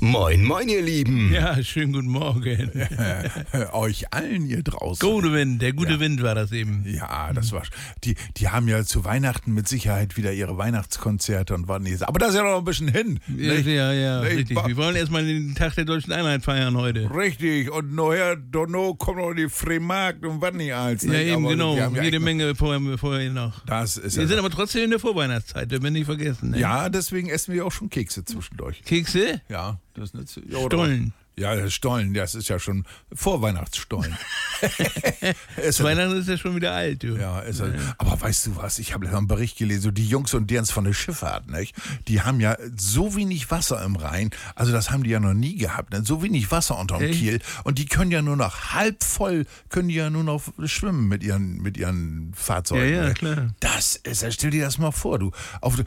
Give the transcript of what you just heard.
Moin, moin, ihr Lieben. Ja, schönen guten Morgen. Euch allen hier draußen. Gute Wind, der gute Wind war das eben. Ja, das war. Die haben ja zu Weihnachten mit Sicherheit wieder ihre Weihnachtskonzerte und warten. Aber das ist ja noch ein bisschen hin. Ja, richtig. Wir wollen erstmal den Tag der Deutschen Einheit feiern heute. Richtig, und nachher kommt noch die Freimarkt und was nicht alles. Ja, eben, aber genau. wir haben ja Jede echt Menge vorher noch. Das ist Wir ja sind aber trotzdem in der Vorweihnachtszeit, dürfen wir nicht vergessen. Ne? ja, deswegen essen wir auch schon Kekse zwischendurch. Kekse? Ja, das ist nicht so. Stollen. Ja, Stollen, das ist ja schon Vorweihnachtsstollen. Weihnachten ist ja schon wieder alt, du. Ja, ist er. Aber weißt du was, ich habe einen Bericht gelesen, so die Jungs und Dirns von der Schifffahrt, nicht? Die haben ja so wenig Wasser im Rhein, also das haben die ja noch nie gehabt, ne? So wenig Wasser unterm Kiel und die können ja nur noch halb voll, können die ja nur noch schwimmen mit ihren Fahrzeugen. Ja, ne? klar. Das ist, stell dir das mal vor, du.